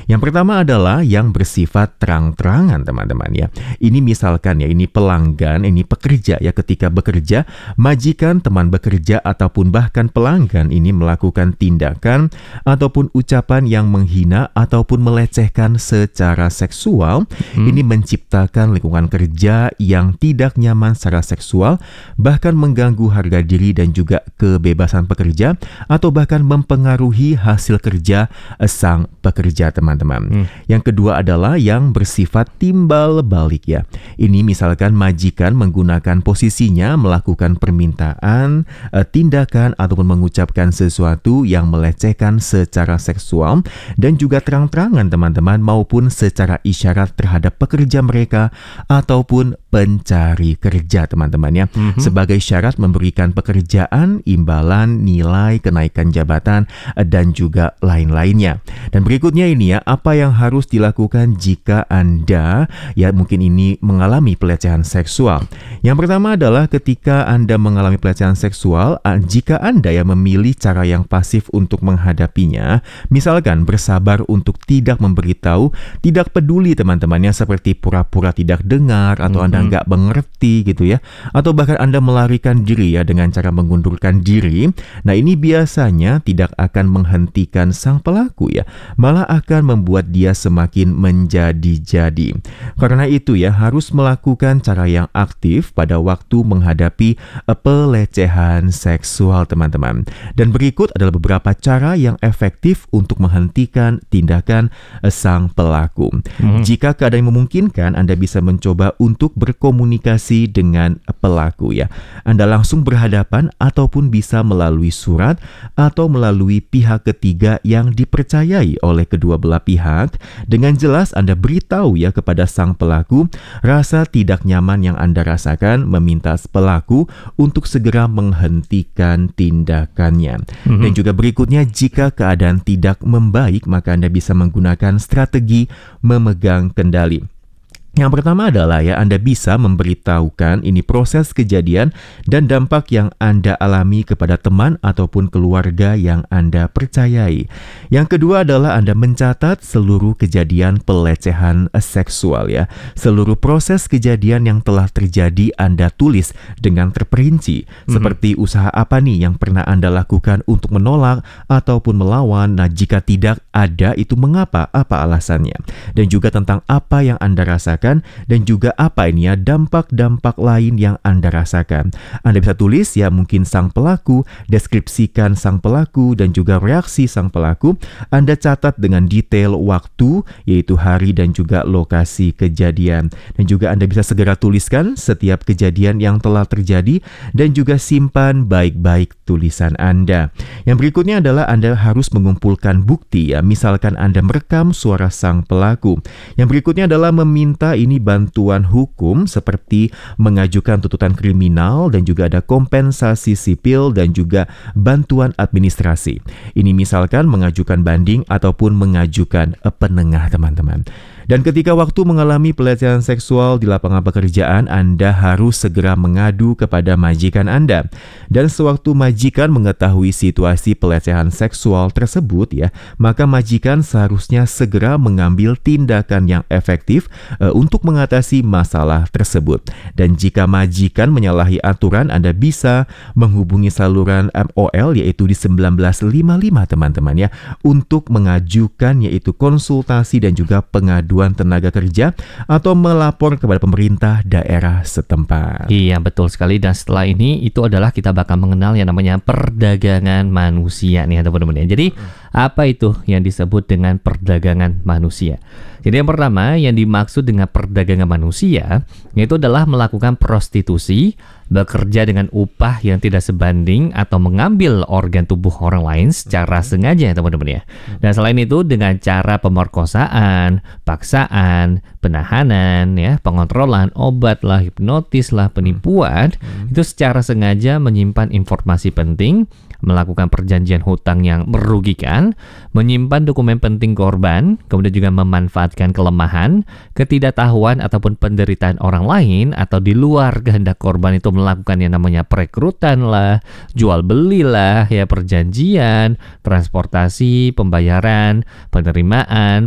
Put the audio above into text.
Yang pertama adalah yang bersifat terang-terangan, teman-teman ya. Ini misalkan ya, ini pelanggan, ini pekerja ya, ketika bekerja, majikan, teman bekerja ataupun bahkan pelanggan ini melakukan tindakan ataupun ucapan yang menghina ataupun melecehkan secara seksual. Ini menciptakan lingkungan kerja yang tidak nyaman secara seksual, bahkan mengganggu harga diri dan juga kebebasan pekerja, atau bahkan mempengaruhi hasil kerja sang pekerja, teman-teman. Yang kedua adalah yang bersifat timbal balik ya. Ini misalkan majikan menggunakan posisinya melakukan permintaan, tindakan ataupun mengucapkan sesuatu yang melecehkan secara seksual dan juga terang-terangan, teman-teman, maupun secara isyarat terhadap pekerja mereka ataupun pencari kerja, teman-teman ya. Sebagai syarat memberikan pekerjaan, imbalan, nilai, kenaikan jabatan, dan juga lain-lainnya. Dan berikutnya ini ya, apa yang harus dilakukan jika Anda ya mungkin ini mengalami pelecehan seksual. Yang pertama adalah ketika Anda mengalami pelecehan seksual, jika Anda ya memilih cara yang pasif untuk menghadapinya, misalkan bersabar untuk tidak memberitahu, tidak peduli, teman-temannya, seperti pura-pura tidak dengar atau Anda nggak mengerti gitu ya, atau bahkan Anda melarikan diri ya dengan cara mengundurkan diri. Nah, ini biasanya tidak akan menghentikan sang pelaku ya, malah akan membuat dia semakin menjadi-jadi. Karena itu ya, harus melakukan cara yang aktif pada waktu menghadapi pelecehan seksual, teman-teman. Dan berikut adalah beberapa cara yang efektif untuk menghentikan tindakan sang pelaku. Jika keadaan memungkinkan, Anda bisa mencoba untuk berkomunikasi dengan pelaku ya. Anda langsung berhadapan ataupun bisa melalui surat atau melalui pihak ketiga yang dipercayai oleh kedua belah pihak. Dengan jelas Anda beritahu ya kepada sang pelaku rasa tidak nyaman yang Anda rasakan, meminta pelaku untuk segera menghentikan tindakannya. Dan juga berikutnya, jika keadaan tidak membaik, maka Anda bisa menggunakan strategi memegang kendali. Yang pertama adalah ya, Anda bisa memberitahukan ini proses kejadian dan dampak yang Anda alami kepada teman ataupun keluarga yang Anda percayai. Yang kedua adalah Anda mencatat seluruh kejadian pelecehan seksual ya. Seluruh proses kejadian yang telah terjadi Anda tulis dengan terperinci. Seperti usaha apa nih yang pernah Anda lakukan untuk menolak ataupun melawan. Nah, jika tidak ada, itu mengapa, apa alasannya. Dan juga tentang apa yang Anda rasakan dan juga apa ini ya dampak-dampak lain yang Anda rasakan. Anda bisa tulis ya mungkin sang pelaku, deskripsikan sang pelaku dan juga reaksi sang pelaku. Anda catat dengan detail waktu, yaitu hari dan juga lokasi kejadian. Dan juga Anda bisa segera tuliskan setiap kejadian yang telah terjadi dan juga simpan baik-baik tulisan Anda. Yang berikutnya adalah Anda harus mengumpulkan bukti ya. Misalkan Anda merekam suara sang pelaku. Yang berikutnya adalah meminta ini bantuan hukum seperti mengajukan tuntutan kriminal dan juga ada kompensasi sipil dan juga bantuan administrasi. Ini misalkan mengajukan banding ataupun mengajukan penengah, teman-teman. Dan ketika waktu mengalami pelecehan seksual di lapangan pekerjaan, Anda harus segera mengadu kepada majikan Anda. Dan sewaktu majikan mengetahui situasi pelecehan seksual tersebut ya, maka majikan seharusnya segera mengambil tindakan yang efektif untuk mengatasi masalah tersebut. Dan jika majikan menyalahi aturan, Anda bisa menghubungi saluran MOL yaitu di 1955, teman-teman ya, untuk mengajukan yaitu konsultasi dan juga pengaduan tenaga kerja atau melapor kepada pemerintah daerah setempat. Iya, betul sekali. Dan setelah ini itu adalah kita bakal mengenal yang namanya perdagangan manusia nih teman-teman ya. Jadi apa itu yang disebut dengan perdagangan manusia? Jadi yang pertama yang dimaksud dengan perdagangan manusia yaitu adalah melakukan prostitusi, bekerja dengan upah yang tidak sebanding atau mengambil organ tubuh orang lain secara sengaja, teman-teman ya. Dan selain itu dengan cara pemerkosaan, paksaan, penahanan ya, pengontrolan, obat lah, hipnotis lah, penipuan, itu secara sengaja menyimpan informasi penting, melakukan perjanjian hutang yang merugikan, menyimpan dokumen penting korban, kemudian juga memanfaatkan kelemahan, ketidaktahuan ataupun penderitaan orang lain atau di luar kehendak korban itu melakukan yang namanya perekrutan lah, jual beli lah, ya perjanjian, transportasi, pembayaran, penerimaan,